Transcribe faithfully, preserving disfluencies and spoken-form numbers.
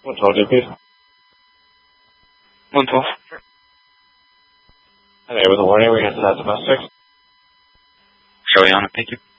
one twelve, J P. one twelve. Okay, with a warning, we got to that domestic. Showing on it, thank you.